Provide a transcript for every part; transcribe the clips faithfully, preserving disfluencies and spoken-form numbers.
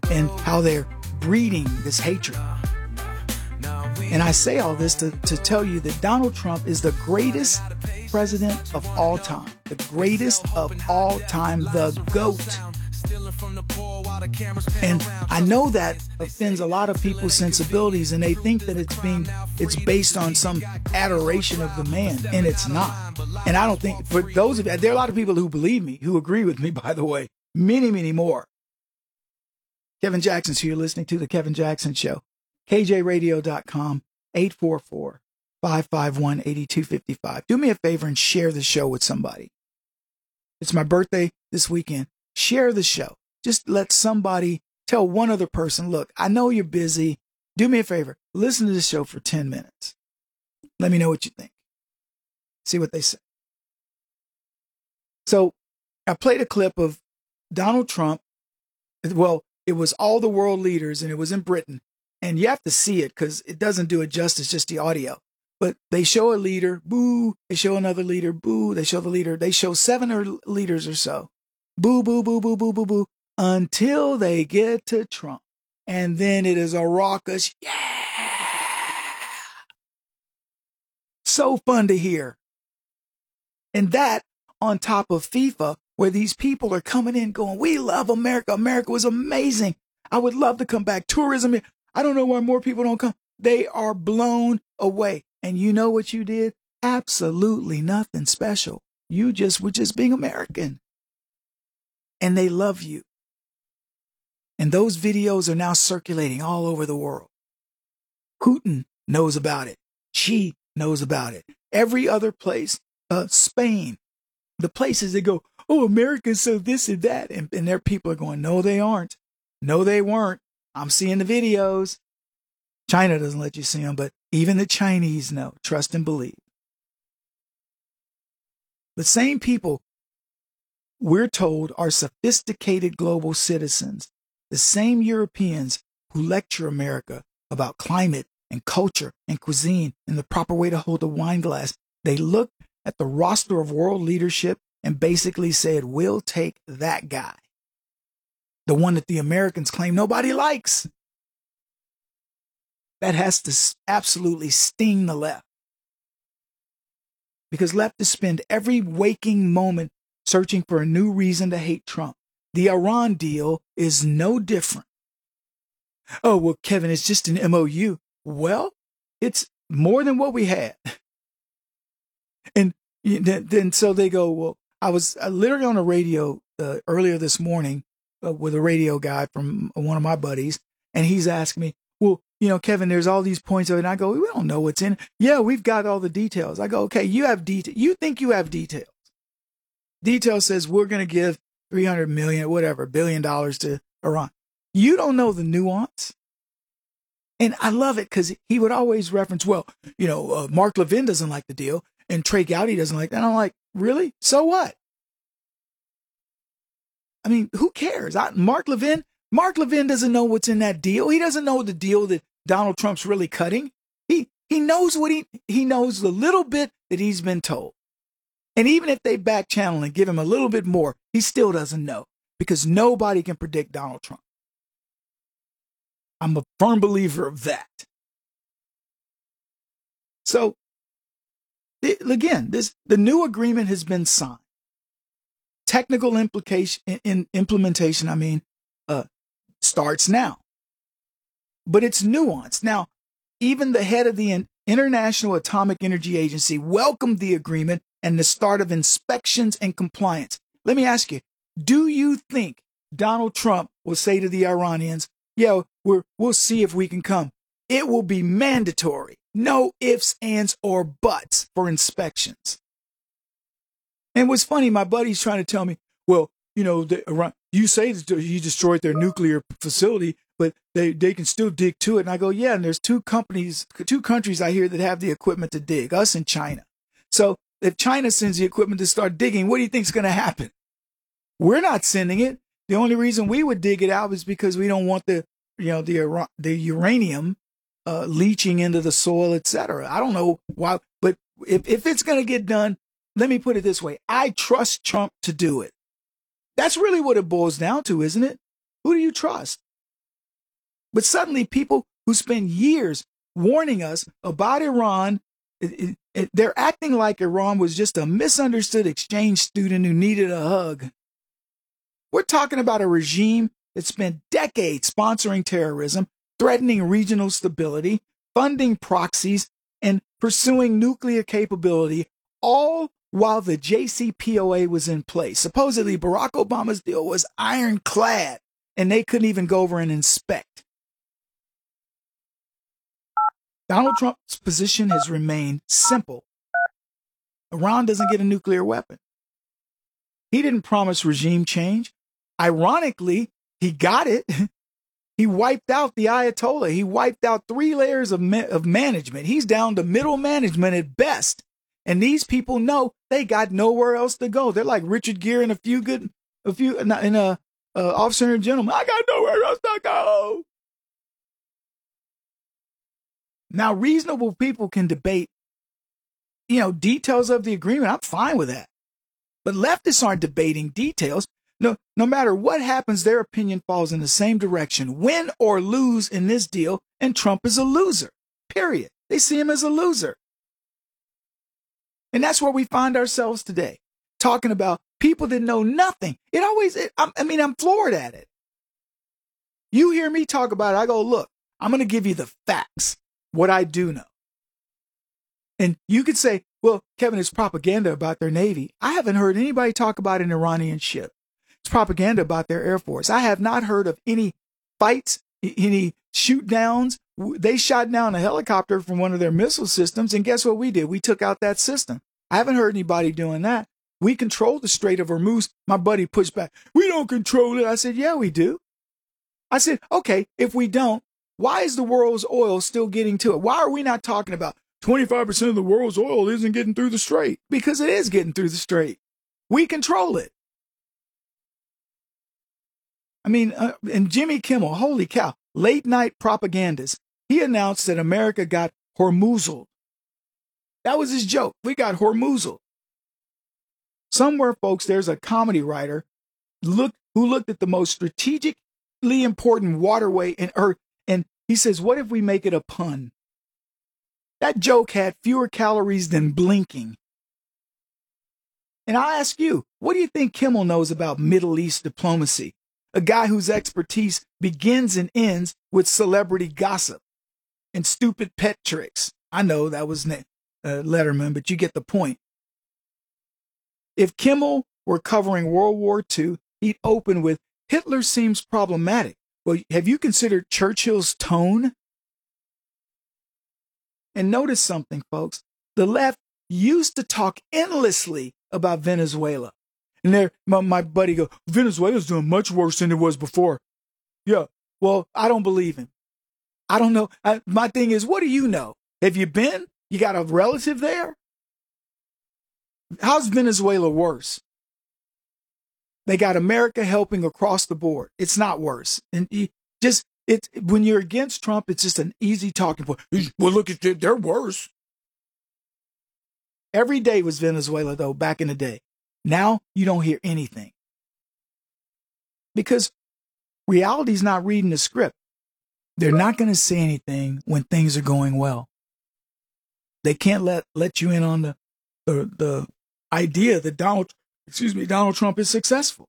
and how they're breeding this hatred. And I say all this to, to tell you that Donald Trump is the greatest president of all time. The greatest of all time, the GOAT. And I know that offends a lot of people's sensibilities, and they think that it's being it's based on some adoration of the man, and it's not. And I don't think, for those of you, there are a lot of people who believe me, who agree with me, by the way, many, many more. Kevin Jackson's here, listening to The Kevin Jackson Show. K J radio dot com, eight four four, five five one, eight two five five. Do me a favor and share the show with somebody. It's my birthday this weekend. Share the show. Just let somebody tell one other person, look, I know you're busy. Do me a favor. Listen to the show for ten minutes. Let me know what you think. See what they say. So I played a clip of Donald Trump. Well, it was all the world leaders, and it was in Britain. And you have to see it because it doesn't do it justice, just the audio. But they show a leader, boo. They show another leader, boo. They show the leader. They show seven or leaders or so. Boo, boo, boo, boo, boo, boo, boo. Until they get to Trump. And then it is a raucous, yeah. So fun to hear. And that on top of FIFA, where these people are coming in going, we love America. America was amazing. I would love to come back. Tourism. I don't know why more people don't come. They are blown away. And you know what you did? Absolutely nothing special. You just were just being American. And they love you. And those videos are now circulating all over the world. Putin knows about it. Xi knows about it. Every other place, uh, Spain, the places that go, oh, America's so this and that. And, and their people are going, no, they aren't. No, they weren't. I'm seeing the videos. China doesn't let you see them, but even the Chinese know. Trust and believe. The same people we're told are sophisticated global citizens, the same Europeans who lecture America about climate and culture and cuisine and the proper way to hold a wine glass, they look at the roster of world leadership and basically said, we'll take that guy. The one that the Americans claim nobody likes. That has to absolutely sting the left. Because leftists spend every waking moment searching for a new reason to hate Trump. The Iran deal is no different. Oh, well, Kevin, it's just an M O U. Well, it's more than what we had. And then so they go, well, I was literally on a radio uh, earlier this morning uh, with a radio guy from one of my buddies, and he's asking me, well, you know, Kevin, there's all these points of it. And I go, we don't know what's in it. Yeah, we've got all the details. I go, okay, you have detail. You think you have details. Detail says we're going to give three hundred million, whatever, billion dollars to Iran. You don't know the nuance. And I love it because he would always reference, well, you know, uh, Mark Levin doesn't like the deal and Trey Gowdy doesn't like that. And I'm like, really? So what? I mean, who cares? I, Mark Levin, Mark Levin doesn't know what's in that deal. He doesn't know the deal that Donald Trump's really cutting. He, he knows what he, he knows the little bit that he's been told. And even if they back channel and give him a little bit more, he still doesn't know because nobody can predict Donald Trump. I'm a firm believer of that. So it, again, this the new agreement has been signed. Technical implication in implementation, I mean, uh, starts now. But it's nuanced. Now, even the head of the International Atomic Energy Agency welcomed the agreement and the start of inspections and compliance. Let me ask you, do you think Donald Trump will say to the Iranians, yeah, we're, we'll see if we can come? It will be mandatory. No ifs, ands, or buts for inspections. And what's funny, my buddy's trying to tell me, well, you know, the, Iran, you say that you destroyed their nuclear facility, but they, they can still dig to it. And I go, yeah, and there's two companies, two countries I hear that have the equipment to dig, us and China. So if China sends the equipment to start digging, what do you think is going to happen? We're not sending it. The only reason we would dig it out is because we don't want the, you know, the the uranium uh, leaching into the soil, et cetera. I don't know why, but if, if it's going to get done, let me put it this way. I trust Trump to do it. That's really what it boils down to, isn't it? Who do you trust? But suddenly people who spend years warning us about Iran, it, it, it, they're acting like Iran was just a misunderstood exchange student who needed a hug. We're talking about a regime that spent decades sponsoring terrorism, threatening regional stability, funding proxies, and pursuing nuclear capability, all while the J C P O A was in place. Supposedly, Barack Obama's deal was ironclad, and they couldn't even go over and inspect. Donald Trump's position has remained simple. Iran doesn't get a nuclear weapon. He didn't promise regime change. Ironically, he got it. He wiped out the Ayatollah. He wiped out three layers of, ma- of management. He's down to middle management at best. And these people know they got nowhere else to go. They're like Richard Gere and a few good, a few, in a uh, Officer and Gentleman. I got nowhere else to go. Now, reasonable people can debate, you know, details of the agreement. I'm fine with that. But leftists aren't debating details. No, no matter what happens, their opinion falls in the same direction. Win or lose in this deal, and Trump is a loser, period. They see him as a loser. And that's where we find ourselves today, talking about people that know nothing. It always, it, I, I mean, I'm floored at it. You hear me talk about it, I go, look, I'm going to give you the facts, what I do know. And you could say, well, Kevin, it's propaganda about their Navy. I haven't heard anybody talk about an Iranian ship. It's propaganda about their Air Force. I have not heard of any fights, any shoot downs. They shot down a helicopter from one of their missile systems. And guess what we did? We took out that system. I haven't heard anybody doing that. We control the Strait of Hormuz. My buddy pushed back. We don't control it. I said, yeah, we do. I said, okay, if we don't, why is the world's oil still getting to it? Why are we not talking about twenty-five percent of the world's oil isn't getting through the strait? Because it is getting through the strait. We control it. I mean, uh, and Jimmy Kimmel, holy cow, late night propagandist, he announced that America got Hormuzled. That was his joke. We got Hormuzled. Somewhere, folks, there's a comedy writer look, who looked at the most strategically important waterway in Earth, and he says, what if we make it a pun? That joke had fewer calories than blinking. And I ask you, what do you think Kimmel knows about Middle East diplomacy? A guy whose expertise begins and ends with celebrity gossip and stupid pet tricks. I know that was uh, Letterman, but you get the point. If Kimmel were covering World War Two, he'd open with, Hitler seems problematic. Well, have you considered Churchill's tone? And notice something, folks. The left used to talk endlessly about Venezuela. And there, my, my buddy go, Venezuela's doing much worse than it was before. Yeah, well, I don't believe him. I don't know. I, my thing is, what do you know? Have you been? You got a relative there? How's Venezuela worse? They got America helping across the board. It's not worse. And you just, it's, when you're against Trump, it's just an easy talking point. Well, look at it, they're worse. Every day was Venezuela, though, back in the day. Now you don't hear anything. Because reality's not reading the script. They're not going to say anything when things are going well. They can't let, let you in on the, the, the idea that Donald, excuse me, Donald Trump is successful.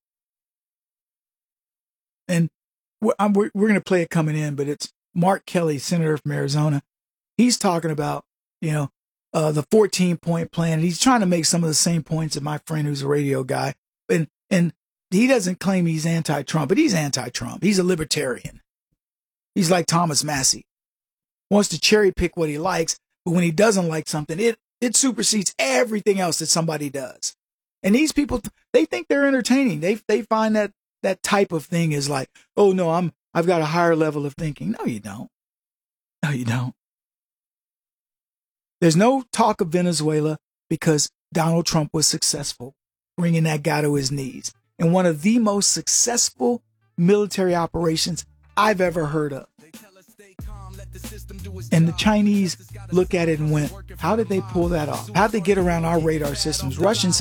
And we're, we're, we're going to play it coming in, but it's Mark Kelly, senator from Arizona. He's talking about, you know, uh, the fourteen point plan. And he's trying to make some of the same points that my friend who's a radio guy. And, and he doesn't claim he's anti-Trump, but he's anti-Trump. He's a libertarian. He's like Thomas Massey. Wants to cherry pick what he likes, but when he doesn't like something, it, it supersedes everything else that somebody does. And these people, they think they're entertaining. They, they find that that type of thing is like, oh no, I'm, I've got a higher level of thinking. No, you don't. No, you don't. There's no talk of Venezuela because Donald Trump was successful bringing that guy to his knees. And one of the most successful military operations I've ever heard of. And the Chinese look at it and went, how did they pull that off? How'd they get around our radar systems? Russians